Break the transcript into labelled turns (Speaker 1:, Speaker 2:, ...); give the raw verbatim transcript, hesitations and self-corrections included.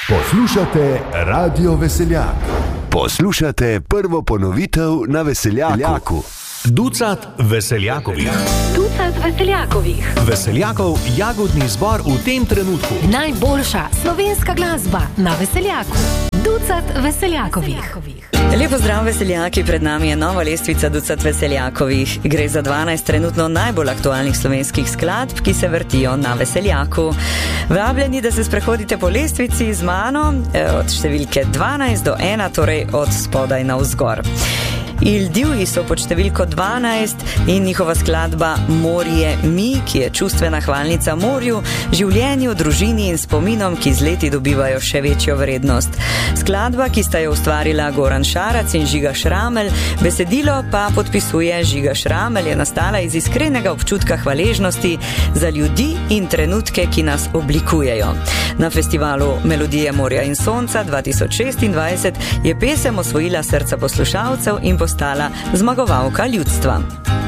Speaker 1: Poslušate Radio Veseljak.
Speaker 2: Poslušate prvo ponovitev na Veseljaku.
Speaker 3: Ducat Veseljakovih.
Speaker 4: Ducat Veseljakovih.
Speaker 3: Veseljakov jagodni zbor v tem trenutku.
Speaker 4: Najboljša slovenska glasba na Veseljaku. Ducat Veseljakovih.
Speaker 5: Lepo zdrav, veseljaki, pred nami je nova lestvica Ducat Veseljakovih. Gre za dvanajst trenutno najbolj aktualnih slovenskih skladb, ki se vrtijo na Veseljaku. Vabljeni, da se sprehodite po lestvici z mano od številke dvanajst do ena, torej od spodaj navzgor. Il Divji so pod številko dvanajst in njihova skladba Morje mi, ki je čustvena hvalnica morju, življenju, družini in spominom, ki z leti dobivajo še večjo vrednost. Skladba, ki sta jo ustvarila Goran Šarac in Žiga Šramelj, besedilo pa podpisuje Žiga Šramelj, je nastala iz iskrenega občutka hvaležnosti za ljudi in trenutke, ki nas oblikujejo. Na festivalu Melodije morja in sonca dva tisoč šestindvajset je pesem osvojila srca poslušalcev in postala zmagovalka ljudstva.